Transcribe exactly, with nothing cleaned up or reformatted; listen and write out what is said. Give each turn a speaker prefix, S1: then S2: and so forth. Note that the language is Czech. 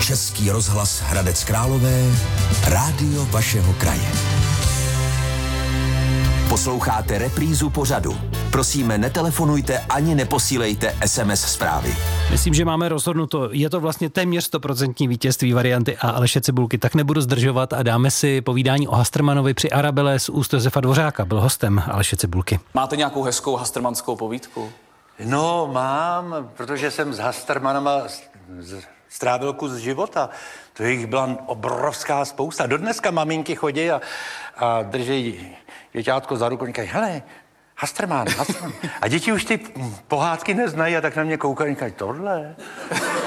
S1: Český rozhlas Hradec Králové, rádio vašeho kraje. Posloucháte reprízu pořadu. Prosíme, netelefonujte ani neposílejte es em es zprávy.
S2: Myslím, že máme rozhodnuto. Je to vlastně téměř stoprocentní vítězství varianty A Aleše Cibulky. Tak nebudu zdržovat a dáme si povídání o Hastermanovi při Arabele z úst Josefa Dvořáka. Byl hostem Aleše Cibulky.
S3: Máte nějakou hezkou hastermanskou povídku?
S4: No, mám, protože jsem s Hastermanama strávil kus života. To jich byla obrovská spousta. Dodneska maminky chodí a, a drží děťátko za ruku a říkají, hele, Hasterman, Hasterman. A děti už ty pohádky neznají a tak na mě koukají a říkají, tohle.